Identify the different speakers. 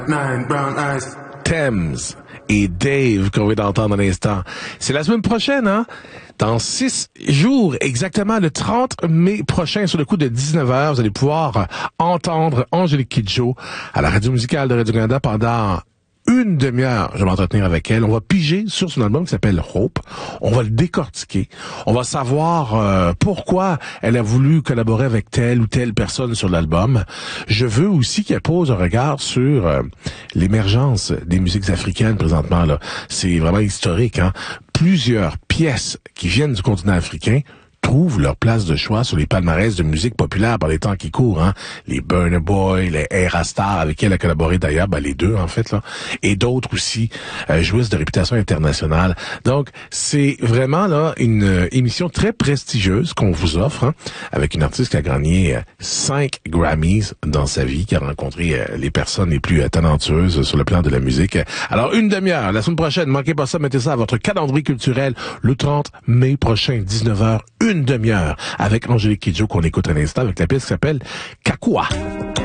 Speaker 1: Nine brown eyes.
Speaker 2: Thames et Dave qu'on vient d'entendre à l'instant. C'est la semaine prochaine, hein? Dans 6 jours, exactement le 30 mai prochain, sur le coup de 19h, vous allez pouvoir entendre Angélique Kidjo à la radio musicale de Radio-Canada pendant une demi-heure. Je vais m'entretenir avec elle. On va piger sur son album qui s'appelle Hope. On va le décortiquer. On va savoir pourquoi elle a voulu collaborer avec telle ou telle personne sur l'album. Je veux aussi qu'elle pose un regard sur l'émergence des musiques africaines présentement, là. C'est vraiment historique, hein. Plusieurs pièces qui viennent du continent africain trouvent leur place de choix sur les palmarès de musique populaire par les temps qui courent, hein. Les Burna Boy, les Era Star, avec qui elle a collaboré d'ailleurs, les deux, en fait, là. Et d'autres aussi, jouissent de réputation internationale. Donc, c'est vraiment, là, une émission très prestigieuse qu'on vous offre, hein, avec une artiste qui a gagné 5 Grammys dans sa vie, qui a rencontré les personnes les plus talentueuses sur le plan de la musique. Alors, une demi-heure, la semaine prochaine, manquez pas ça, mettez ça à votre calendrier culturel, le 30 mai prochain, 19h, une demi-heure, avec Angélique Kidjo qu'on écoute à l'instant avec la pièce qui s'appelle Kakua.